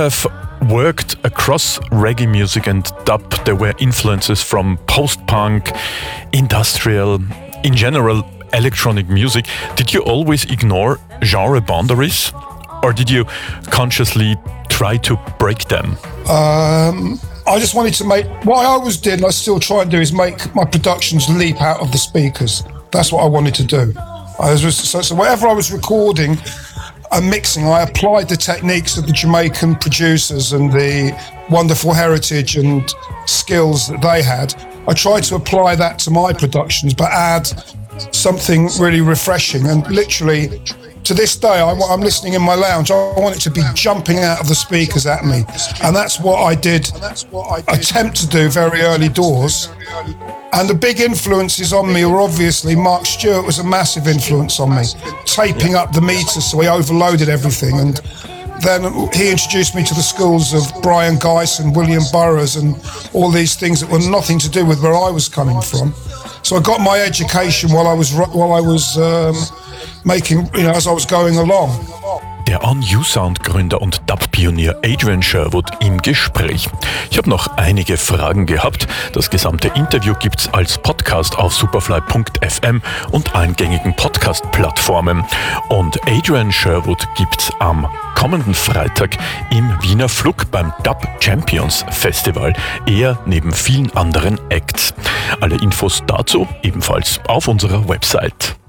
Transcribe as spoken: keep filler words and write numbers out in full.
have worked across reggae music and dub. There were influences from post-punk, industrial, in general, electronic music. Did you always ignore genre boundaries, or did you consciously try to break them? Um, I just wanted to make, what I always did, and I still try and do, is make my productions leap out of the speakers. That's what I wanted to do. I was, so, so whatever I was recording and mixing, I applied the techniques of the Jamaican producers and the wonderful heritage and skills that they had. I tried to apply that to my productions, but add something really refreshing. And literally, to this day, I'm, I'm listening in my lounge, I want it to be jumping out of the speakers at me. And that's what I did attempt to do very early doors. And the big influences on me were obviously Mark Stewart was a massive influence on me, taping up the meters so he overloaded everything. And then he introduced me to the schools of Brian Geiss and William Burroughs and all these things that were nothing to do with where I was coming from. So I got my education while I was while I was um, making, you know, as I was going along. Der On You Sound Gründer und Dub-Pionier Adrian Sherwood im Gespräch. Ich habe noch einige Fragen gehabt. Das gesamte Interview gibt's als Podcast auf superfly punkt f m und allen gängigen Podcast-Plattformen. Und Adrian Sherwood gibt's am kommenden Freitag im Wiener Flug beim Dub Champions Festival. Er neben vielen anderen Acts. Alle Infos dazu ebenfalls auf unserer Website.